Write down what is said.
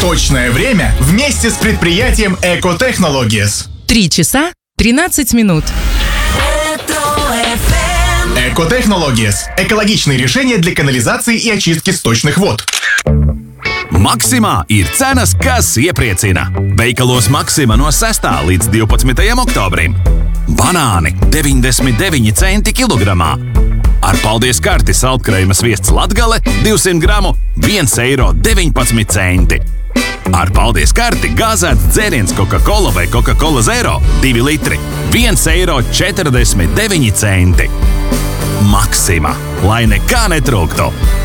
Точное время вместе с предприятием Экотехнологиес. 3 часа 13 минут. Экотехнологиес. Экологичные решения для канализации и очистки сточных вод. Maksimā ir cenas, kas iepriecina. Veikalos Maksima no 6. līdz 12. oktobrim. Banāni 99 centi kilogramā. Ar paldies karti saldkrējuma sviests Latgale 200 gramu 1,19 eiro. Ar paldies karti gāzēts dzēriens Coca-Cola vai Coca-Cola Zero 2 litri 1,49 eiro. Maksima, lai nekā netrūktu!